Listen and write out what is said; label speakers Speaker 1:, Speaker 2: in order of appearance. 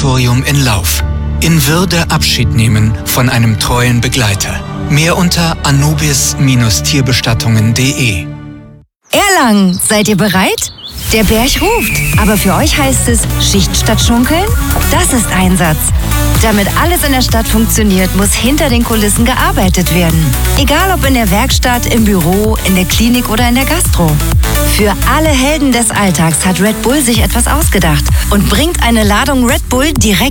Speaker 1: Krematorium in Lauf. In Würde Abschied nehmen von einem treuen Begleiter. Mehr unter anubis-tierbestattungen.de.
Speaker 2: Erlangen, seid ihr bereit? Der Berg ruft, aber für euch heißt es Schicht statt Schunkeln? Das ist Einsatz. Damit alles in der Stadt funktioniert, muss hinter den Kulissen gearbeitet werden. Egal ob in der Werkstatt, im Büro, in der Klinik oder in der Gastro. Für alle Helden des Alltags hat Red Bull sich etwas ausgedacht und bringt eine Ladung Red Bull direkt